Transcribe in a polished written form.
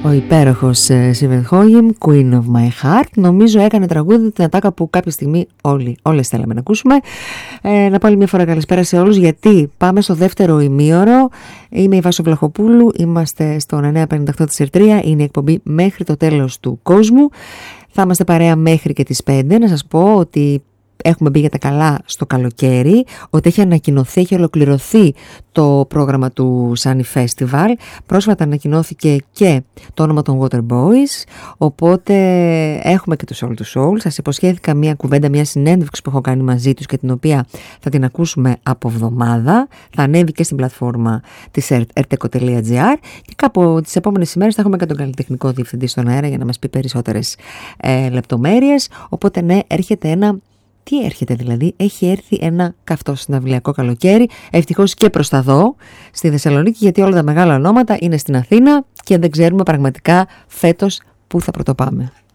Ο υπέροχος Στίβεν Χόγιμ, Queen of My Heart. Νομίζω έκανε τραγούδι την ατάκα που κάποια στιγμή όλες θέλαμε να ακούσουμε. Να πω άλλη μια φορά καλησπέρα σε όλους, γιατί πάμε στο δεύτερο ημίωρο. Είμαι η Βάσο Βλαχοπούλου, είμαστε στο 958 της Ερτρία. Είναι η εκπομπή Μέχρι το τέλος του κόσμου. Θα είμαστε παρέα μέχρι και τις 5. Να σας πω ότι έχουμε μπει για τα καλά στο καλοκαίρι, ότι έχει ανακοινωθεί, έχει ολοκληρωθεί το πρόγραμμα του Sunny Festival. Πρόσφατα ανακοινώθηκε και το όνομα των Water Boys, οπότε έχουμε και το Soul to Soul. Σας υποσχέθηκα μια κουβέντα, μια συνέντευξη που έχω κάνει μαζί τους και την οποία θα την ακούσουμε από εβδομάδα. Θα ανέβει και στην πλατφόρμα της erteco.gr και κάπου τις επόμενες ημέρες θα έχουμε και τον καλλιτεχνικό διευθυντή στον αέρα για να μας πει περισσότερες λεπτομέρειες. Οπότε ναι, έρχεται ένα... Τι έρχεται δηλαδή, έχει έρθει ένα καυτό συναυλιακό καλοκαίρι, ευτυχώς και προς τα δω στη Θεσσαλονίκη, γιατί όλα τα μεγάλα ονόματα είναι στην Αθήνα και δεν ξέρουμε πραγματικά φέτος πού θα πρωτοπάμε.